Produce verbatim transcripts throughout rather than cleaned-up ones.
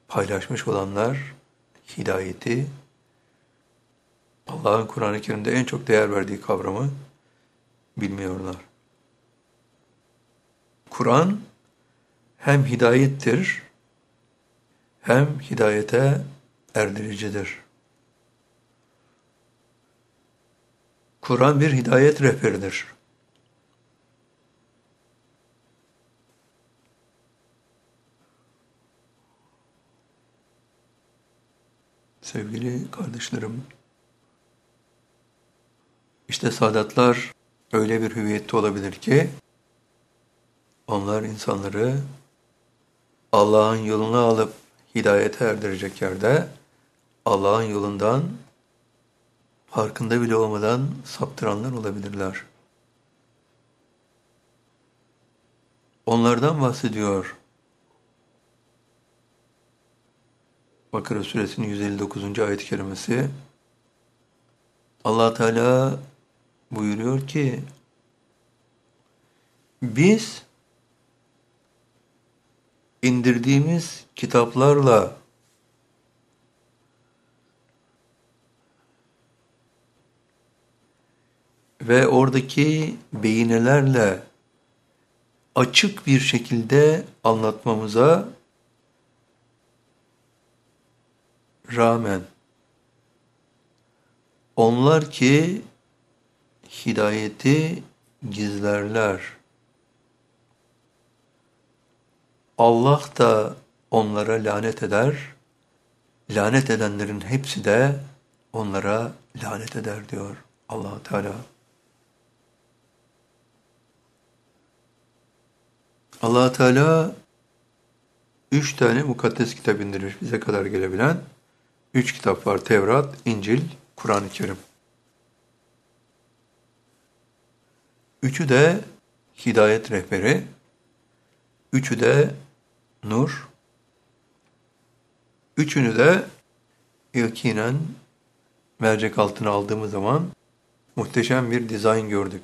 paylaşmış olanlar hidayeti, Allah'ın Kur'an-ı Kerim'de en çok değer verdiği kavramı bilmiyorlar. Kur'an hem hidayettir, hem hidayete erdiricidir. Kur'an bir hidayet rehberidir. Sevgili kardeşlerim, işte saadatlar öyle bir hüviyette olabilir ki, onlar insanları Allah'ın yoluna alıp hidayete erdirecek yerde, Allah'ın yolundan farkında bile olmadan saptıranlar olabilirler. Onlardan bahsediyor Bakara suresinin yüz elli dokuzuncu ayet-i kerimesi. Allah Teala buyuruyor ki, biz indirdiğimiz kitaplarla ve oradaki beyinelerle açık bir şekilde anlatmamıza rağmen onlar ki hidayeti gizlerler, Allah da onlara lanet eder, lanet edenlerin hepsi de onlara lanet eder diyor Allah Teala. Allah Teala üç tane mukaddes kitap indirmiş, bize kadar gelebilen üç kitap var: Tevrat, İncil, Kur'an-ı Kerim. Üçü de hidayet rehberi, üçü de nur, üçünü de yakinen mercek altına aldığımız zaman muhteşem bir dizayn gördük.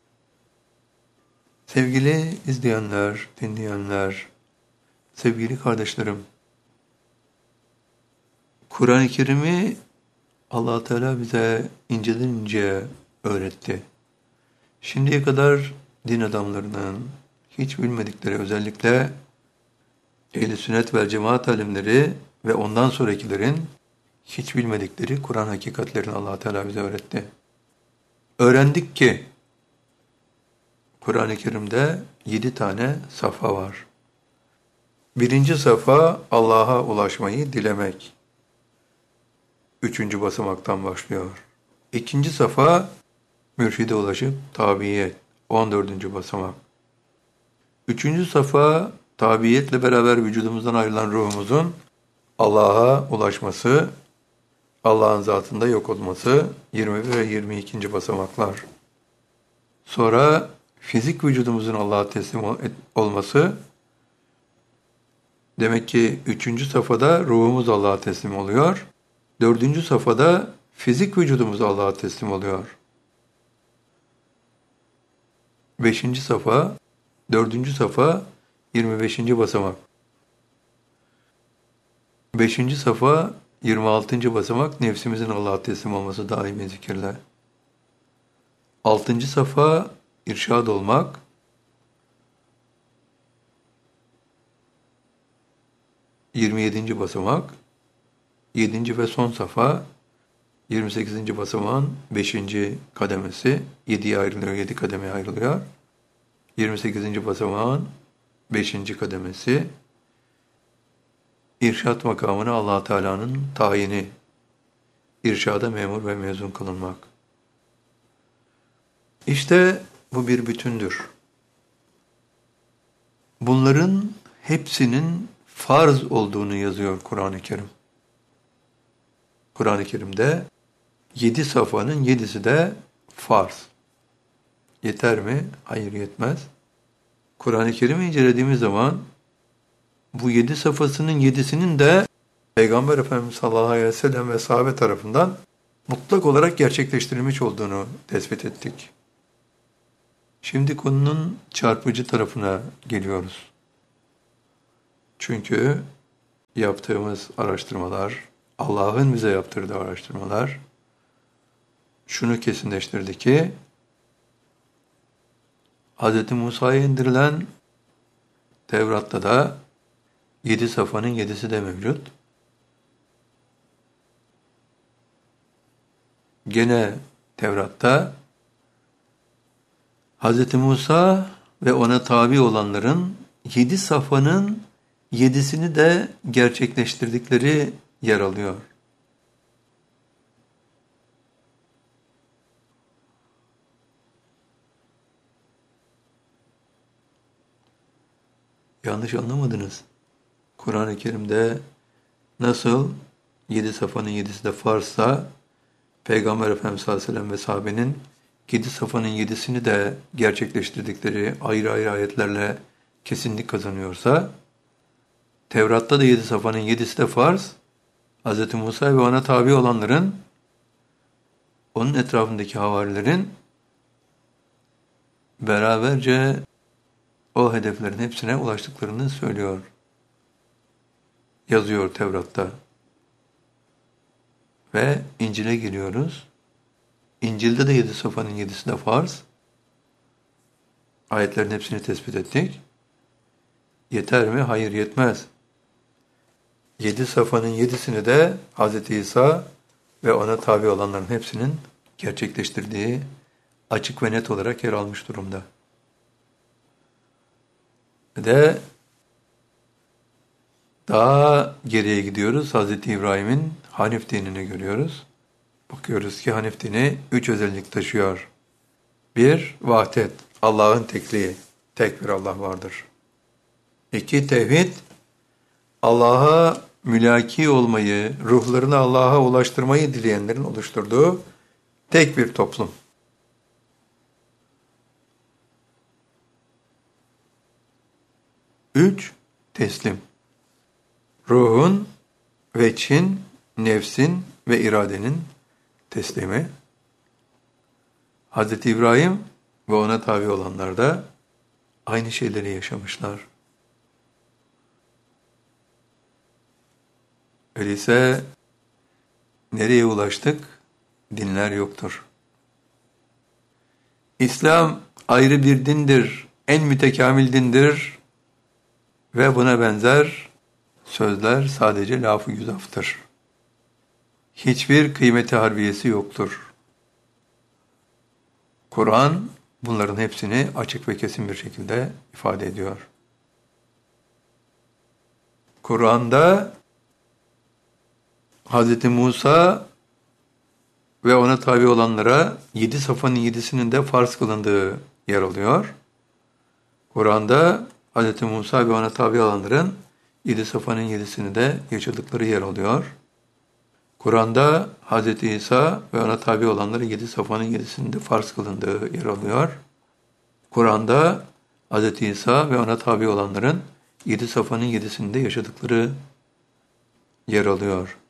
Sevgili izleyenler, dinleyenler, sevgili kardeşlerim, Kur'an-ı Kerim'i Allah Teala bize inceden inceye öğretti. Şimdiye kadar din adamlarının hiç bilmedikleri, özellikle ehl-i sünnet vel cemaat alimleri ve ondan sonrakilerin hiç bilmedikleri Kur'an hakikatlerini Allah Teala bize öğretti. Öğrendik ki Kur'an-ı Kerim'de yedi tane safha var. Birinci safha Allah'a ulaşmayı dilemek. Üçüncü basamaktan başlıyor. İkinci safha mürşide ulaşıp tabiyet. On dördüncü basamak. Üçüncü safha tabiyetle beraber vücudumuzdan ayrılan ruhumuzun Allah'a ulaşması, Allah'ın zatında yok olması. yirmi bir ve yirmi ikinci basamaklar. Sonra fizik vücudumuzun Allah'a teslim olması. Demek ki üçüncü safhada ruhumuz Allah'a teslim oluyor. Dördüncü safhada fizik vücudumuz Allah'a teslim oluyor. Beşinci safha, dördüncü safha, yirmi beşinci basamak. Beşinci safha, yirmi altıncı basamak, nefsimizin Allah'a teslim olması daimi zikirle. Altıncı safha, irşad olmak. Yirmi yedinci basamak. Yedinci ve son safha, yirmi sekizinci basamağın beşinci kademesi, yediye ayrılıyor, yedi kademeye ayrılıyor. yirmi sekizinci basamağın beşinci kademesi, irşad makamına Allah Teala'nın tayini, irşada memur ve mezun kılınmak. İşte bu bir bütündür. Bunların hepsinin farz olduğunu yazıyor Kur'an-ı Kerim. Kur'an-ı Kerim'de yedi safhanın yedisi de farz. Yeter mi? Hayır, yetmez. Kur'an-ı Kerim'i incelediğimiz zaman bu yedi safhasının yedisinin de Peygamber Efendimiz sallallahu aleyhi ve sellem ve sahabe tarafından mutlak olarak gerçekleştirilmiş olduğunu tespit ettik. Şimdi konunun çarpıcı tarafına geliyoruz. Çünkü yaptığımız araştırmalar, Allah'ın bize yaptırdığı araştırmalar şunu kesinleştirdi ki Hz. Musa'ya indirilen Tevrat'ta da yedi safhanın yedisi de mevcut. Gene Tevrat'ta Hz. Musa ve ona tabi olanların yedi safhanın yedisini de gerçekleştirdikleri yer alıyor. Yanlış anlamadınız. Kur'an-ı Kerim'de nasıl yedi safhanın yedisi de farsa, Peygamber Efendimiz sallallahu aleyhi ve sellem ve sahabenin yedi safhanın yedisini de gerçekleştirdikleri ayrı ayrı ayetlerle kesinlik kazanıyorsa, Tevrat'ta da yedi safhanın yedisi de farz, Hz. Musa ve ona tabi olanların, onun etrafındaki havarilerin beraberce o hedeflerin hepsine ulaştıklarını söylüyor. Yazıyor Tevrat'ta. Ve İncil'e giriyoruz. İncil'de de yedi safhanın yedisi de farz. Ayetlerin hepsini tespit ettik. Yeter mi? Hayır, yetmez. Yedi safhanın yedisini de Hz. İsa ve ona tabi olanların hepsinin gerçekleştirdiği açık ve net olarak yer almış durumda. De daha geriye gidiyoruz. Hz. İbrahim'in Hanif dinini görüyoruz. Bakıyoruz ki Hanif dini üç özellik taşıyor. Bir, vahdet, Allah'ın tekliği, tek bir Allah vardır. İki, tevhid, Allah'a mülaki olmayı, ruhlarını Allah'a ulaştırmayı dileyenlerin oluşturduğu tek bir toplum. Üç, teslim. Ruhun, veçhin, nefsin ve iradenin teslimi. Hz. İbrahim ve ona tabi olanlar da aynı şeyleri yaşamışlar. Öyleyse nereye ulaştık? Dinler yoktur. İslam ayrı bir dindir, en mütekamil dindir ve buna benzer sözler sadece laf-ı güzaftır. Hiçbir kıymeti harbiyesi yoktur. Kur'an bunların hepsini açık ve kesin bir şekilde ifade ediyor. Kur'an'da Hz. Musa ve ona tabi olanlara yedi safhanın yedisinin de farz kılındığı yer alıyor. Kur'an'da Hz. Musa ve ona tabi olanların yedi safhanın yedisini de yaşadıkları yer alıyor. Kur'an'da Hz. İsa ve ona tabi olanların yedi safhanın yedisinin de farz kılındığı yer alıyor. Kur'an'da Hz. İsa ve ona tabi olanların yedi safhanın yedisinde yaşadıkları yer alıyor.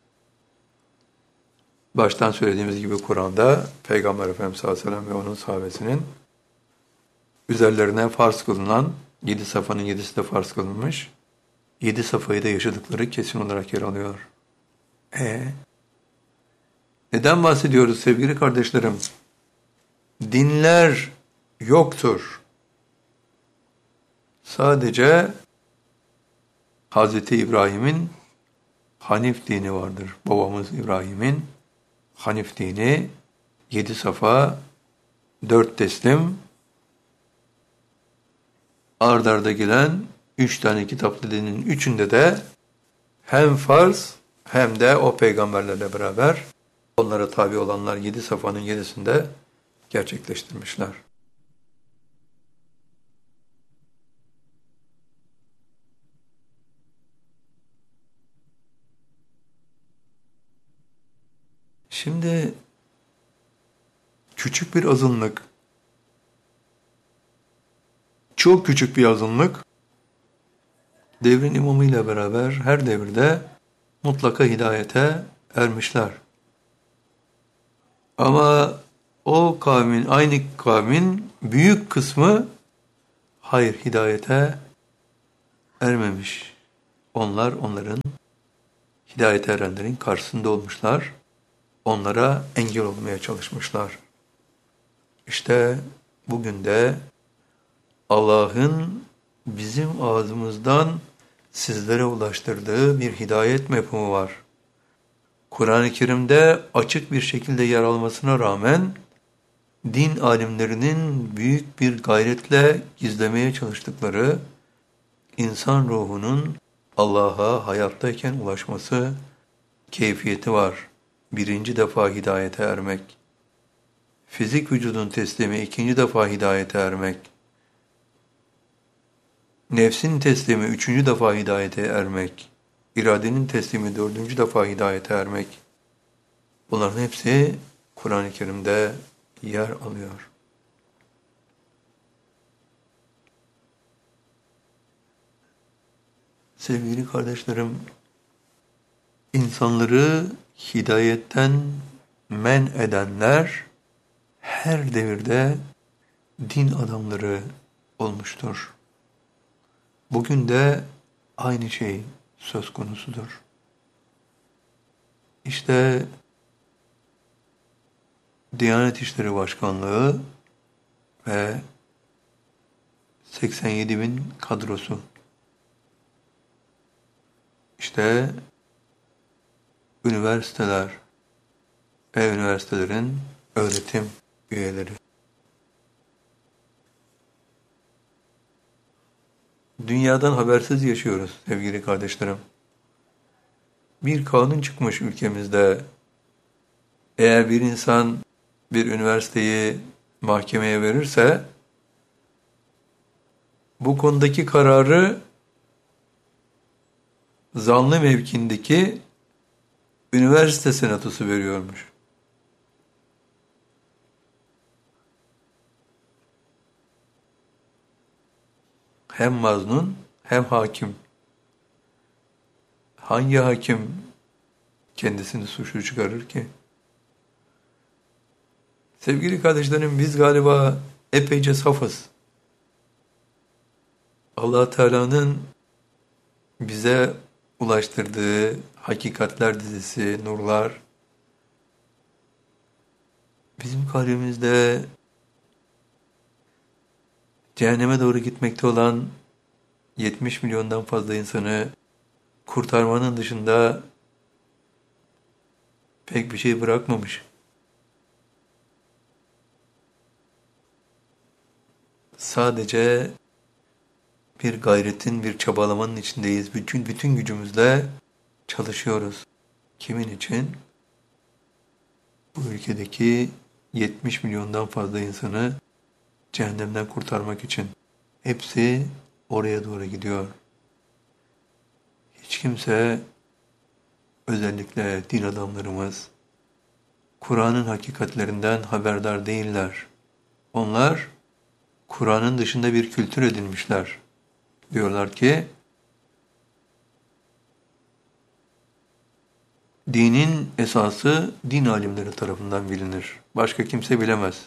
Baştan söylediğimiz gibi Kur'an'da Peygamber Efendimiz sallallahu aleyhi ve sellem ve onun sahabesinin üzerlerine farz kılınan yedi safhanın yedisi de farz kılınmış, yedi safhayı da yaşadıkları kesin olarak yer alıyor. E neden bahsediyoruz sevgili kardeşlerim? Dinler yoktur. Sadece Hz. İbrahim'in Hanif dini vardır. Babamız İbrahim'in Hanif dini, yedi safa, dört teslim, ard arda gelen üç tane kitaplı dinin üçünde de hem farz hem de o peygamberlerle beraber onlara tabi olanlar yedi safanın yedisinde gerçekleştirmişler. Şimdi küçük bir azınlık, çok küçük bir azınlık, devrin imamıyla beraber her devirde mutlaka hidayete ermişler. Ama o kavmin, aynı kavmin büyük kısmı hayır hidayete ermemiş. Onlar onların hidayete erenlerin karşısında olmuşlar. Onlara engel olmaya çalışmışlar. İşte bugün de Allah'ın bizim ağzımızdan sizlere ulaştırdığı bir hidayet mefhumu var. Kur'an-ı Kerim'de açık bir şekilde yer almasına rağmen din alimlerinin büyük bir gayretle gizlemeye çalıştıkları insan ruhunun Allah'a hayattayken ulaşması keyfiyeti var. Birinci defa hidayete ermek. Fizik vücudun teslimi ikinci defa hidayete ermek. Nefsin teslimi üçüncü defa hidayete ermek. İradenin teslimi dördüncü defa hidayete ermek. Bunların hepsi Kur'an-ı Kerim'de yer alıyor. Sevgili kardeşlerim, insanları hidayetten men edenler her devirde din adamları olmuştur. Bugün de aynı şey söz konusudur. İşte Diyanet İşleri Başkanlığı ve seksen yedi bin kadrosu. İşte üniversiteler ve üniversitelerin öğretim üyeleri. Dünyadan habersiz yaşıyoruz sevgili kardeşlerim. Bir kanun çıkmış ülkemizde. Eğer bir insan bir üniversiteyi mahkemeye verirse, bu konudaki kararı zanlı mevkindeki üniversite senatosu veriyormuş. Hem maznun hem hakim. Hangi hakim kendisini suçlu çıkarır ki? Sevgili kardeşlerim, biz galiba epeyce safız. Allah Teala'nın bize ulaştırdığı hakikatler dizisi, nurlar, bizim kalbimizde cehenneme doğru gitmekte olan yetmiş milyondan fazla insanı kurtarmanın dışında pek bir şey bırakmamış. Sadece bir gayretin, bir çabalamanın içindeyiz. Bütün bütün gücümüzle çalışıyoruz. Kimin için? Bu ülkedeki yetmiş milyondan fazla insanı cehennemden kurtarmak için. Hepsi oraya doğru gidiyor. Hiç kimse, özellikle din adamlarımız, Kur'an'ın hakikatlerinden haberdar değiller. Onlar Kur'an'ın dışında bir kültür edinmişler. Diyorlar ki, dinin esası din alimleri tarafından bilinir. Başka kimse bilemez.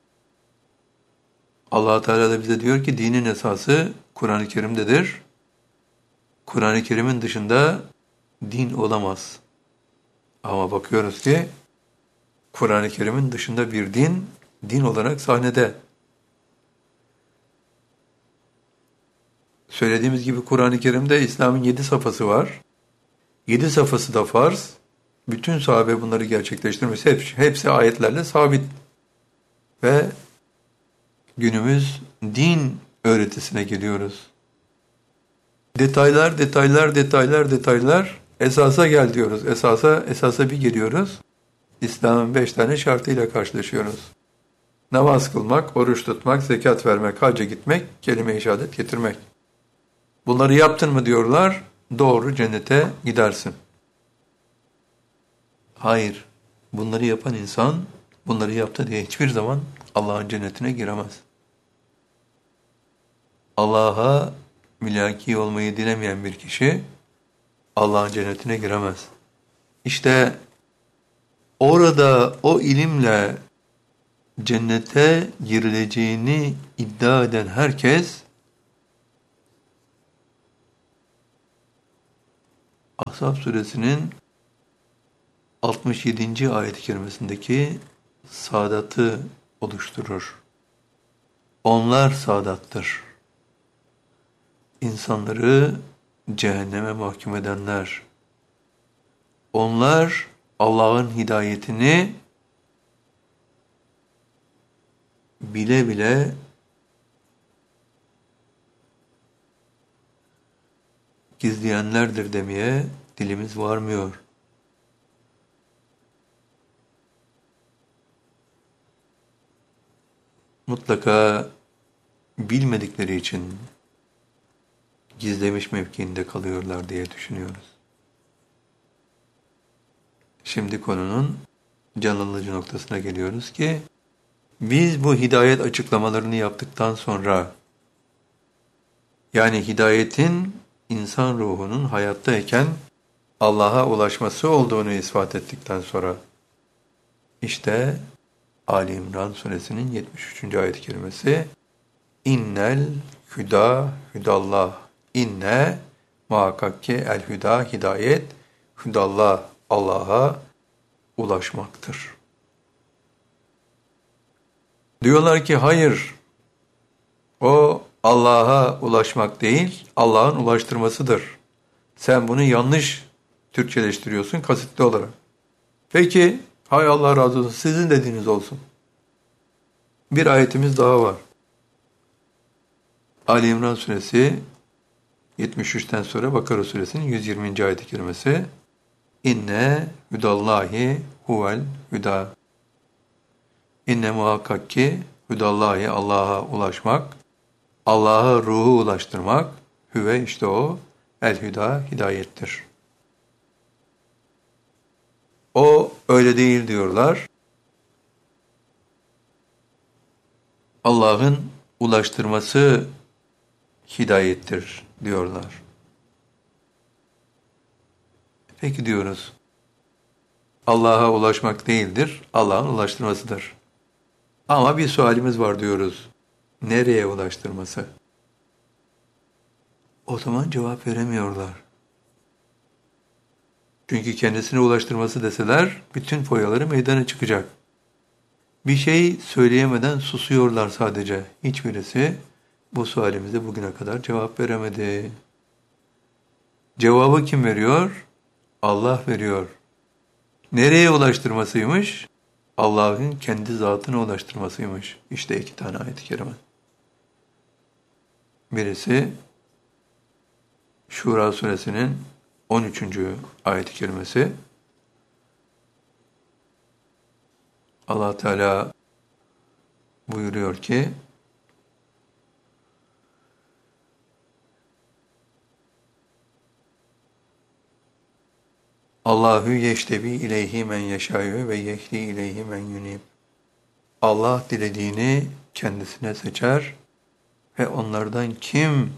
Allah Teala da bize diyor ki dinin esası Kur'an-ı Kerim'dedir. Kur'an-ı Kerim'in dışında din olamaz. Ama bakıyoruz ki Kur'an-ı Kerim'in dışında bir din, din olarak sahnede. Söylediğimiz gibi Kur'an-ı Kerim'de İslam'ın yedi safhası var. Yedi safhası da farz. Bütün sahabe bunları gerçekleştirmiş. Hepsi, hepsi ayetlerle sabit. Ve günümüz din öğretisine geliyoruz. Detaylar, detaylar, detaylar, detaylar. Esasa gel diyoruz. Esasa, esasa bir geliyoruz. İslam'ın beş tane şartıyla karşılaşıyoruz. Namaz kılmak, oruç tutmak, zekat vermek, hacca gitmek, kelime-i şehadet getirmek. Bunları yaptın mı diyorlar, doğru cennete gidersin. Hayır, bunları yapan insan, bunları yaptı diye hiçbir zaman Allah'ın cennetine giremez. Allah'a mülaki olmayı dilemeyen bir kişi, Allah'ın cennetine giremez. İşte orada o ilimle cennete girileceğini iddia eden herkes, Ahzab suresinin altmış yedinci ayet-i kerimesindeki saadatı oluşturur. Onlar saadattır. İnsanları cehenneme mahkum edenler. Onlar Allah'ın hidayetini bile bile gizleyenlerdir demeye dilimiz varmıyor. Mutlaka bilmedikleri için gizlemiş mevkiinde kalıyorlar diye düşünüyoruz. Şimdi konunun can alıcı noktasına geliyoruz ki, biz bu hidayet açıklamalarını yaptıktan sonra, yani hidayetin insan ruhunun hayattayken Allah'a ulaşması olduğunu ispat ettikten sonra, işte Ali İmran suresinin yetmiş üçüncü ayet-i kerimesi, İnnel hüda hüdallah. İnne muhakkak ki el hüda hidayet, hüdallah Allah'a ulaşmaktır. Diyorlar ki hayır, o Allah'a ulaşmak değil, Allah'ın ulaştırmasıdır. Sen bunu yanlış Türkçeleştiriyorsun kasıtlı olarak. Peki, hay Allah razı olsun, sizin dediğiniz olsun. Bir ayetimiz daha var. Ali İmran suresi yetmiş üçten sonra Bakara suresinin yüz yirminci ayet-i kerimesi, İnne hüdallahi huvel hüda. İnne muhakkak ki hüdallahi Allah'a ulaşmak, Allah'a ruhu ulaştırmak, hüve işte o, el hüda hidayettir. O öyle değil diyorlar. Allah'ın ulaştırması hidayettir diyorlar. Peki diyoruz, Allah'a ulaşmak değildir, Allah'ın ulaştırmasıdır. Ama bir sualimiz var diyoruz. Nereye ulaştırması? O zaman cevap veremiyorlar. Çünkü kendisine ulaştırması deseler, bütün foyaları meydana çıkacak. Bir şey söyleyemeden susuyorlar sadece. Hiçbirisi bu sualimize bugüne kadar cevap veremedi. Cevabı kim veriyor? Allah veriyor. Nereye ulaştırmasıymış? Allah'ın kendi zatına ulaştırmasıymış. İşte iki tane ayet-i kerime. Birisi Şura suresinin on üçüncü ayet-i kerimesi. Allah Teala buyuruyor ki, Allahu yeştebi ileyhi men yeşâ'yu ve yehdi ileyhi men yunib. Allah dilediğini kendisine seçer ve onlardan kim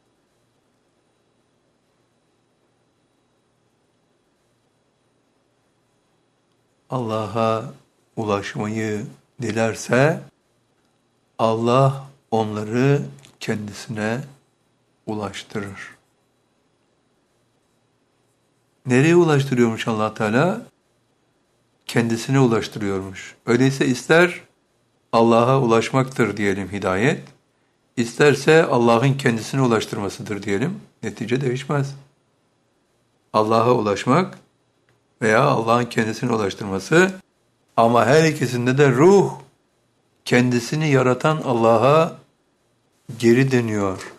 Allah'a ulaşmayı dilerse Allah onları kendisine ulaştırır. Nereye ulaştırıyormuş Allah Teala? Kendisine ulaştırıyormuş. Öyleyse ister Allah'a ulaşmaktır diyelim hidayet, isterse Allah'ın kendisine ulaştırmasıdır diyelim, netice değişmez. Allah'a ulaşmak veya Allah'ın kendisine ulaştırması, ama her ikisinde de ruh kendisini yaratan Allah'a geri dönüyor.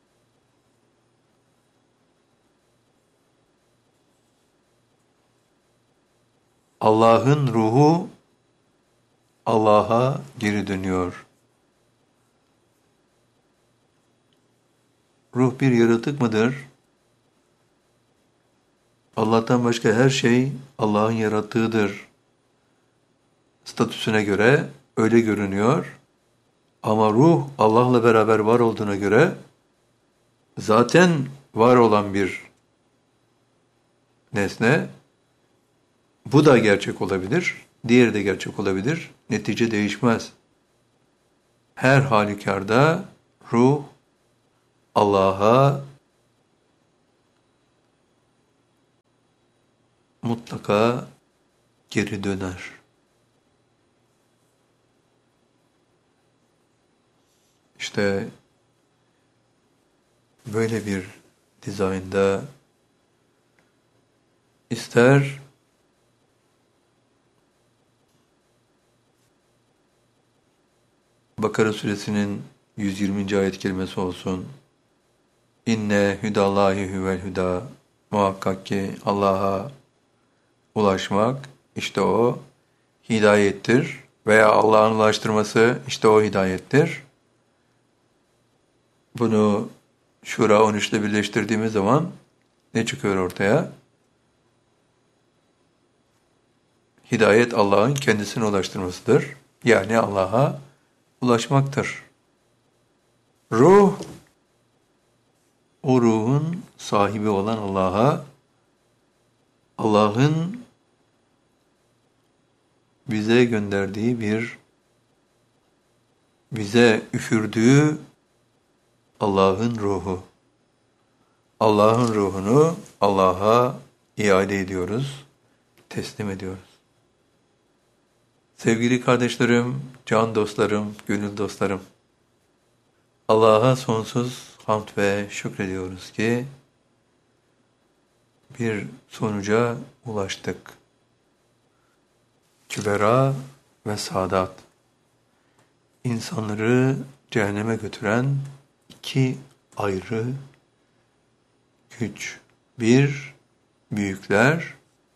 Allah'ın ruhu Allah'a geri dönüyor. Ruh bir yaratık mıdır? Allah'tan başka her şey Allah'ın yarattığıdır. Statüsüne göre öyle görünüyor. Ama ruh Allah'la beraber var olduğuna göre zaten var olan bir nesne. Bu da gerçek olabilir, diğeri de gerçek olabilir. Netice değişmez. Her halükarda ruh Allah'a mutlaka geri döner. İşte böyle bir dizaynda ister Bakara suresinin yüz yirminci ayet kelimesi olsun. İnne hüdallahi huvel hüda. Muhakkak ki Allah'a ulaşmak işte o hidayettir. Veya Allah'ın ulaştırması işte o hidayettir. Bunu Şura on üçte birleştirdiğimiz zaman ne çıkıyor ortaya? Hidayet Allah'ın kendisine ulaştırmasıdır. Yani Allah'a ulaşmaktır. Ruh, o ruhun sahibi olan Allah'a, Allah'ın bize gönderdiği bir, bize üfürdüğü Allah'ın ruhu. Allah'ın ruhunu Allah'a iade ediyoruz, teslim ediyoruz. Sevgili kardeşlerim, can dostlarım, gönül dostlarım, Allah'a sonsuz hamd ve şükrediyoruz ki bir sonuca ulaştık. Kübera ve Sadat, insanları cehenneme götüren iki ayrı güç. Bir, büyükler.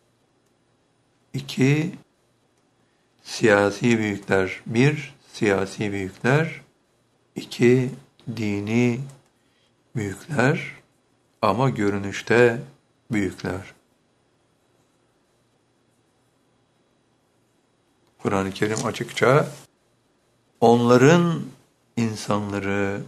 İki, siyasi büyükler. Bir, siyasi büyükler. İki, dini büyükler. Ama görünüşte büyükler. Kur'an-ı Kerim açıkça onların insanları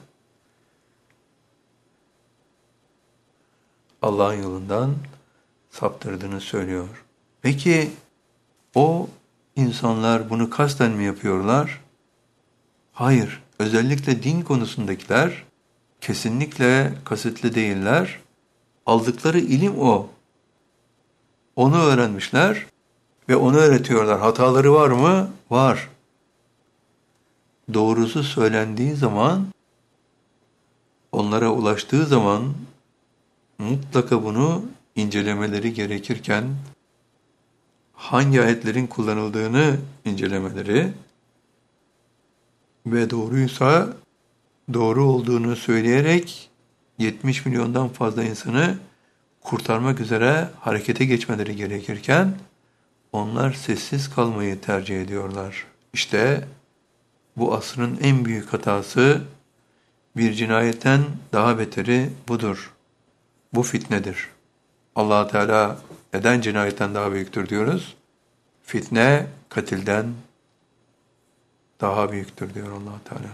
Allah'ın yolundan saptırdığını söylüyor. Peki o insanlar bunu kasten mi yapıyorlar? Hayır. Özellikle din konusundakiler kesinlikle kasıtlı değiller. Aldıkları ilim o. Onu öğrenmişler ve onu öğretiyorlar. Hataları var mı? Var. Doğrusu söylendiği zaman, onlara ulaştığı zaman mutlaka bunu incelemeleri gerekirken hangi ayetlerin kullanıldığını incelemeleri ve doğruysa doğru olduğunu söyleyerek yetmiş milyondan fazla insanı kurtarmak üzere harekete geçmeleri gerekirken onlar sessiz kalmayı tercih ediyorlar. İşte bu asrın en büyük hatası, bir cinayetten daha beteri budur. Bu fitnedir. Allah Teala neden cinayetten daha büyüktür diyoruz? Fitne katilden daha büyüktür diyor Allah Teala.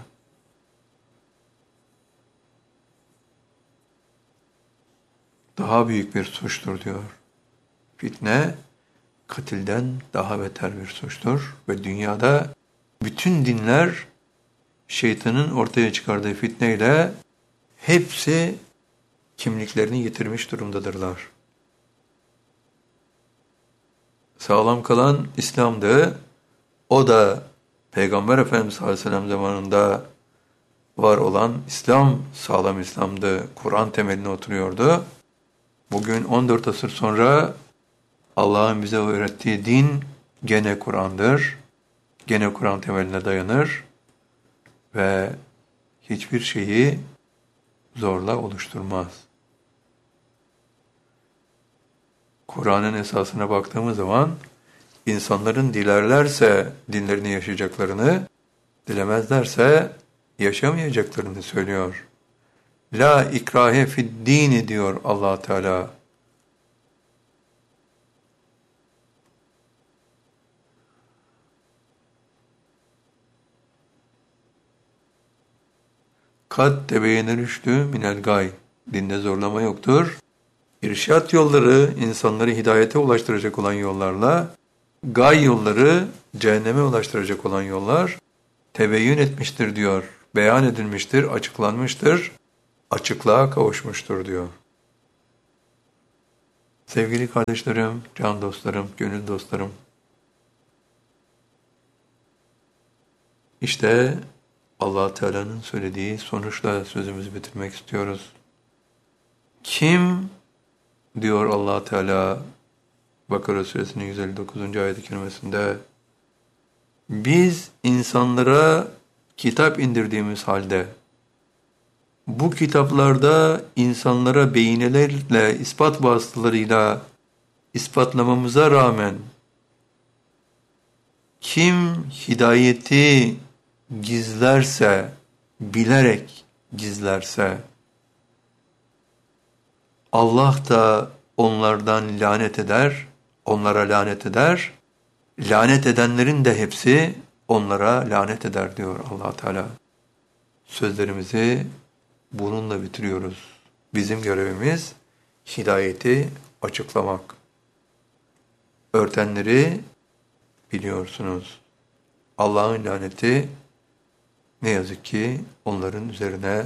Daha büyük bir suçtur diyor. Fitne katilden daha beter bir suçtur ve dünyada bütün dinler şeytanın ortaya çıkardığı fitneyle hepsi kimliklerini yitirmiş durumdadırlar. Sağlam kalan İslam'dı. O da Peygamber Efendimiz sallallahu aleyhi ve sellem zamanında var olan İslam, sağlam İslam'dı. Kur'an temeline oturuyordu. Bugün on dört asır sonra Allah'ın bize öğrettiği din gene Kur'an'dır. Gene Kur'an temeline dayanır ve hiçbir şeyi zorla oluşturmaz. Kur'an'ın esasına baktığımız zaman insanların dilerlerse dinlerini yaşayacaklarını, dilemezlerse yaşamayacaklarını söylüyor. La ikrahe fid dini diyor Allah Teala. Kad tebeyyene rüştü minel gay. Dinde zorlama yoktur. İrşat yolları insanları hidayete ulaştıracak olan yollarla, gay yolları cehenneme ulaştıracak olan yollar tebeyyün etmiştir diyor. Beyan edilmiştir, açıklanmıştır, açıklığa kavuşmuştur diyor. Sevgili kardeşlerim, can dostlarım, gönül dostlarım. İşte Allah Teala'nın söylediği sonuçla sözümüzü bitirmek istiyoruz. Kim diyor Allah Teala Bakara suresinin yüz elli dokuzuncu ayet-i kerimesinde, biz insanlara kitap indirdiğimiz halde bu kitaplarda insanlara beyinelerle, ispat vasıtalarıyla ispatlamamıza rağmen kim hidayeti gizlerse, bilerek gizlerse, Allah da onlardan lanet eder, onlara lanet eder, lanet edenlerin de hepsi onlara lanet eder diyor Allah Teala. Sözlerimizi bununla bitiriyoruz. Bizim görevimiz hidayeti açıklamak. Örtenleri biliyorsunuz. Allah'ın laneti ne yazık ki onların üzerine.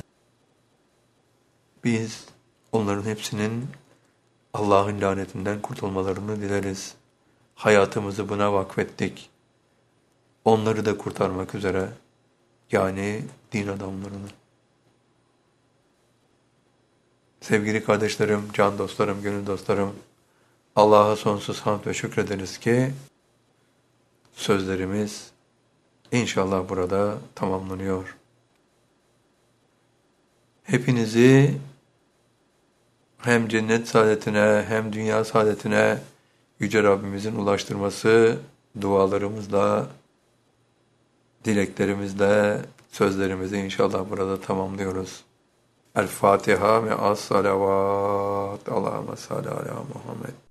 Biz onların hepsinin Allah'ın lanetinden kurtulmalarını dileriz. Hayatımızı buna vakfettik. Onları da kurtarmak üzere, yani din adamlarını. Sevgili kardeşlerim, can dostlarım, gönül dostlarım, Allah'a sonsuz hamd ve şükrederiz ki sözlerimiz inşallah burada tamamlanıyor. Hepinizi hem cennet saadetine hem dünya saadetine Yüce Rabbimizin ulaştırması dualarımızla, dileklerimizle sözlerimizi inşallah burada tamamlıyoruz. El Fatiha ve as salavat. Allahümme salli ala Muhammed.